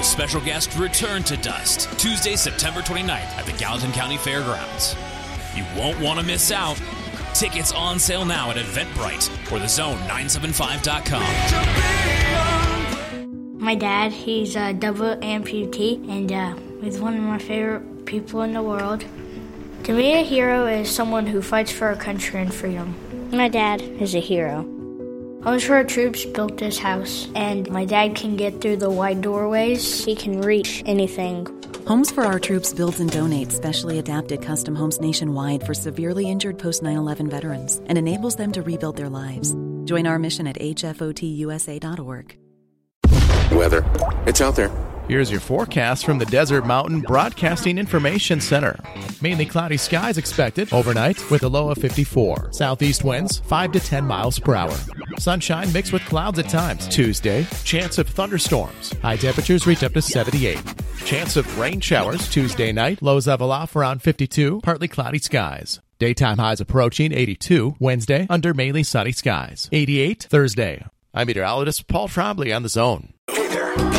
special guest Return to Dust, Tuesday, September 29th at the Gallatin County Fairgrounds. You won't want to miss out. Tickets on sale now at Eventbrite or thezone975.com. My dad, he's a double amputee, and he's one of my favorite people in the world. To me, a hero is someone who fights for our country and freedom. My dad is a hero. Homes for Our Troops built this house, and my dad can get through the wide doorways. He can reach anything. Homes for Our Troops builds and donates specially adapted custom homes nationwide for severely injured post-9/11 veterans and enables them to rebuild their lives. Join our mission at hfotusa.org. Weather. It's out there. Here's your forecast from the Desert Mountain Broadcasting Information Center. Mainly cloudy skies expected overnight with a low of 54. Southeast winds 5 to 10 miles per hour. Sunshine mixed with clouds at times. Tuesday, chance of thunderstorms. High temperatures reach up to 78. Chance of rain showers Tuesday night. Lows level off around 52. Partly cloudy skies. Daytime highs approaching 82. Wednesday, under mainly sunny skies. 88 Thursday. I'm meteorologist Paul Trombley on The Zone.